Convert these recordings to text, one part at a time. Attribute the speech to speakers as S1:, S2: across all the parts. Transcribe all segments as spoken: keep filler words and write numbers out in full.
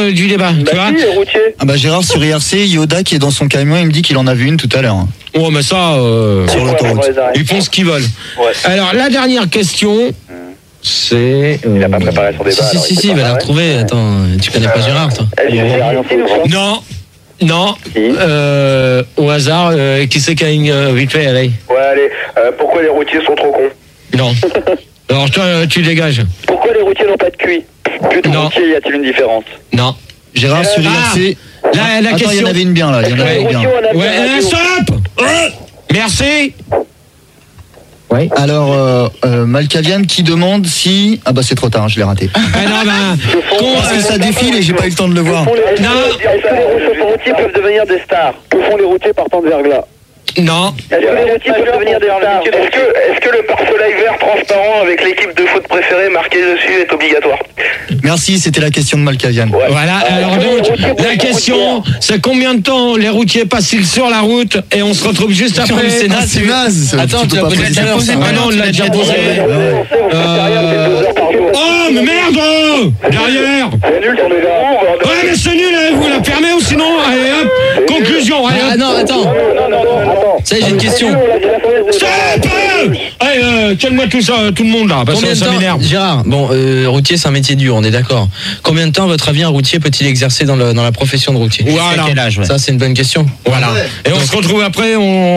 S1: de, du débat.
S2: Bah
S1: tu vois
S2: si, les routiers.
S3: Ah bah Gérard, sur I R C, Yoda qui est dans son camion, il me dit qu'il en a vu une tout à l'heure.
S1: Oh, mais ça, euh,
S3: Sur l'autoroute.
S1: ils font ce qu'ils veulent.
S2: Ouais.
S1: Alors, la dernière question, c'est... euh,
S2: Il n'a pas préparé son débat.
S4: Si, si,
S2: alors
S4: si,
S2: il
S4: si,
S2: peut
S4: il va
S2: pas,
S4: la
S2: ouais.
S4: retrouver. Attends, tu connais pas Gérard, toi?
S2: Elle dit rien pour le
S1: Non, non.
S2: Qui
S1: Euh, au hasard, euh, qui c'est qui a une euh, vite fait, allez.
S2: Ouais, allez. Euh, pourquoi les routiers sont trop cons?
S1: Non. Alors, toi, euh, tu dégages.
S2: Pourquoi les routiers n'ont pas de cuit? Plutôt
S1: Non.
S2: routier, y a-t-il une différence?
S1: Non.
S3: Gérard, sur I R C...
S1: La, la
S3: Attends,
S1: question...
S3: il y en avait une bien là, il y en avait
S2: Les
S3: une bien.
S2: routiers, on a
S1: Ouais,
S2: bien
S1: euh, stop euh, Merci. Oui.
S3: Alors, euh, euh, Malkavian qui demande si... Ah bah c'est trop tard, je l'ai raté.
S1: Ah non, ben... con-
S3: Parce que ça défile et j'ai pas eu le temps de le voir.
S2: Non.
S1: Non.
S2: Est-ce que les routiers peuvent devenir des stars? Que font les routiers partant de verglas?
S1: Non.
S2: Est-ce que les routiers peuvent devenir des stars? Est-ce que, est-ce que le pare-soleil vert transparent avec l'équipe de foot préférée marquée dessus est obligatoire?
S3: Merci, c'était la question de Malkavian.
S2: Ouais.
S1: Voilà, alors donc, la question, c'est combien de temps les routiers passent-ils sur la route et on se retrouve juste après.
S4: mais c'est
S3: Ah, c'est naze.
S4: Attends, tu
S3: peux
S4: as
S3: pas
S4: posé
S3: poser
S4: tout à l'heure,
S3: ça.
S4: ça.
S1: Ah non, on l'a déjà posé. Euh... Oh, mais merde derrière.
S2: C'est nul sur les gars.
S1: Ouais, mais c'est nul, hein, vous la fermez ou sinon, allez hop, conclusion, allez
S4: Ah
S1: hop.
S4: non, attends.
S2: Non, non, non, attends.
S4: Ça y est, j'ai une question.
S1: Stop. Allez, euh, calme-moi tout ça, tout le monde là, parce
S4: Combien
S1: que
S4: de
S1: ça m'énerve.
S4: temps, Gérard, bon, euh, routier c'est un métier dur, on est d'accord. Combien de temps, à votre avis, un routier peut-il exercer dans, le, dans la profession de routier?
S1: Voilà.
S5: Quel âge, ouais.
S4: Ça, c'est une bonne question.
S1: Voilà. Et on se retrouve après,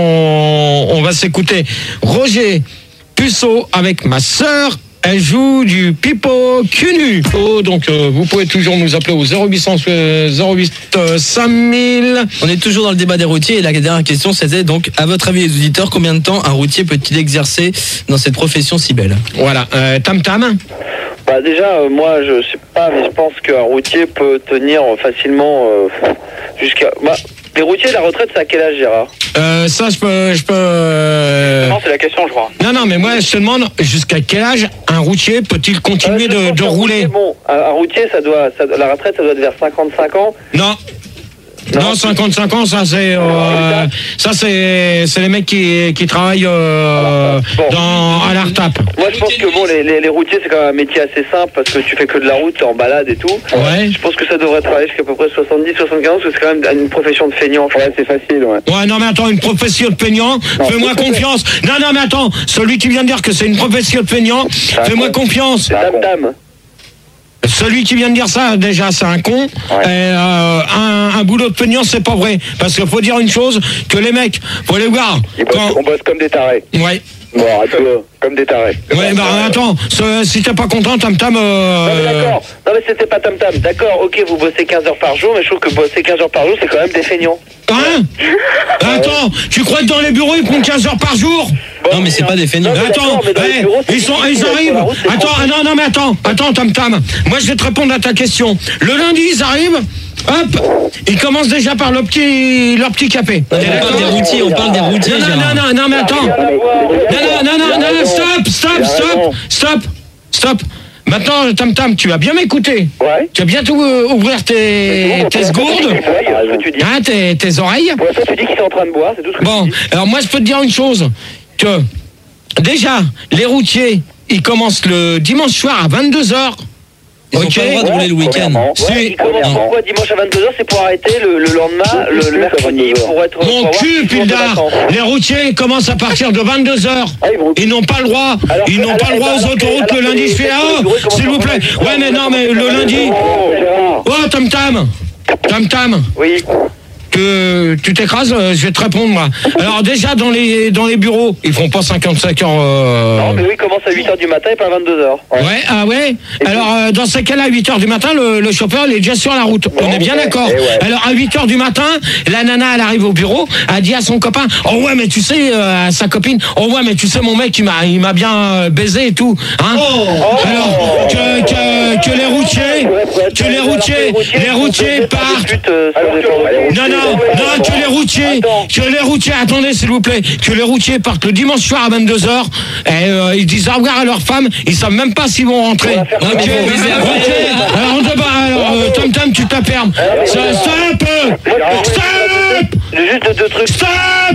S1: on, on va s'écouter Roger Puceau avec ma sœur. Elle joue du pipeau cunu. Oh, donc euh, vous pouvez toujours nous appeler au zéro huit cent zéro huit cinq mille.
S4: On est toujours dans le débat des routiers et la dernière question c'était donc, à votre avis les auditeurs, combien de temps un routier peut-il exercer dans cette profession si belle?
S1: Voilà, euh, Tam Tam.
S2: Bah déjà, euh, moi je sais pas, mais je pense qu'un routier peut tenir facilement euh, jusqu'à... Bah, les routiers, la retraite, c'est à quel âge, Gérard?
S1: Euh, ça, je peux... Je peux euh...
S2: Non, c'est la question, je crois.
S1: Non, non, mais moi, je te demande jusqu'à quel âge un routier peut-il continuer
S2: Euh, je
S1: de,
S2: pense
S1: de
S2: qu'un
S1: rouler?
S2: routier, Bon, un, un routier, ça doit, ça, la retraite, ça doit être vers cinquante-cinq ans.
S1: Non. Non, cinquante-cinq ans, ça c'est euh, ça c'est c'est les mecs qui qui travaillent euh,
S2: Bon.
S1: dans à la retape.
S2: Moi, je pense que bon, les, les, les routiers, c'est quand même un métier assez simple parce que tu fais que de la route, t'es en balade et tout.
S1: Ouais.
S2: Je pense que ça devrait travailler jusqu'à peu près soixante-dix, soixante-quinze ans, parce que c'est quand même une profession de feignant. Ouais, c'est facile, ouais.
S1: Ouais, non mais attends, une profession de peignant, fais-moi confiance. Non, non mais attends, celui qui vient de dire que c'est une profession de peignant, fais-moi confiance.
S2: C'est dame-dame.
S1: Celui qui vient de dire ça, déjà, c'est un con.
S2: Ouais.
S1: Et, euh, un, un boulot de peignant, c'est pas vrai. Parce qu'il faut dire une chose, que les mecs, faut les voir.
S2: Ils bossent-
S1: Quand...
S2: On bosse comme des tarés.
S1: Ouais.
S2: Bon, arrête-toi, comme des tarés.
S1: Ouais, bah attends, ce- si t'es pas content, Tam Tam... Euh...
S2: Non mais d'accord, non mais c'était pas tam-tam. D'accord, ok, vous bossez quinze heures par jour, mais je trouve que bosser quinze heures par jour, c'est quand même des feignants.
S1: Hein? Attends, tu crois que dans les bureaux, ils prennent quinze heures par jour?
S4: Non, mais c'est pas des feignants.
S2: Non, mais
S1: Attends,
S2: d'accord, mais dans les
S1: ouais,
S2: bureaux, c'est
S1: ils sont,
S2: difficile,
S1: ils
S2: sur
S1: arrivent.
S2: la route, c'est
S1: Attends, ah, non, non, mais attends, attends, Tam Tam. Moi, je vais te répondre à ta question. Le lundi, ils arrivent. Hop, ils commencent déjà par leur petit, leur petit café.
S4: On parle des routiers, on parle des routiers,
S1: Non, non,
S4: Gérard.
S1: non, non, non, mais attends. Non, non, non, non, non, stop, stop, stop, stop, stop. Maintenant, Tam Tam, tu vas bien m'écouter.
S2: Ouais.
S1: Tu vas bientôt euh, ouvrir tes, tes segourdes,
S2: Ouais, ce que tu dis.
S1: hein, tes, tes oreilles.
S2: Ouais, toi, tu dis qu'ils sont en train de boire, c'est tout ce que
S1: Bon,
S2: tu dis.
S1: alors moi je peux te dire une chose, que déjà, les routiers, ils commencent le dimanche soir à vingt-deux heures.
S4: Ils ont
S1: Ok.
S4: pas le droit de rouler le week-end.
S2: Premièrement.
S1: C'est-
S2: Ouais, ils commencent pourquoi dimanche à vingt-deux heures, c'est pour arrêter le, le lendemain, le, le mercredi, pour être...
S1: Mon
S2: pour avoir
S1: cul,
S2: six jours de
S1: Pildar,
S2: vacances.
S1: les routiers commencent à partir de vingt-deux heures.
S2: Ah, ils vont-
S1: Ils n'ont pas le droit,
S2: Alors
S1: ils
S2: que-
S1: n'ont pas le
S2: alors-
S1: droit aux
S2: alors que-
S1: autoroutes
S2: alors
S1: le
S2: que
S1: lundi.
S2: les-
S1: Je fais,
S2: les
S1: ah,
S2: bureaux commencent
S1: s'il
S2: à
S1: vous plaît.
S2: vingt-deux heures.
S1: Ouais, mais non, mais le lundi.
S2: Oh, Gérard.
S1: Oh, Tam Tam, Tam Tam.
S2: Oui.
S1: Que tu t'écrases, euh, je vais te répondre moi. Alors déjà dans les dans les bureaux, ils font pas cinquante-cinq heures. euh,
S2: Non, mais oui, il commence à huit heures du matin et pas à vingt-deux heures.
S1: Ouais, ah ouais. Alors euh, dans ces cas-là, à huit heures du matin, le, le chauffeur il est déjà sur la route. On est bien
S2: ouais,
S1: d'accord.
S2: eh ouais.
S1: Alors à huit heures du matin, la nana elle arrive au bureau, elle dit à son copain, oh ouais mais tu sais, euh, à sa copine, oh ouais mais tu sais mon mec il m'a il m'a bien euh, baisé et tout. Hein Alors que, que que les routiers, que les routiers, les routiers partent. Non, non, non, que les routiers, que les routiers, attendez s'il vous plaît, que les routiers partent le dimanche soir à vingt-deux heures, et euh, ils disent au revoir à leur femme, ils savent même pas s'ils vont rentrer. Ok,
S4: mais faut viser après.
S1: ok, alors on te bat, alors euh, Tom Tom tu t'apermes. Stop, stop,
S2: Juste deux trucs.
S1: stop.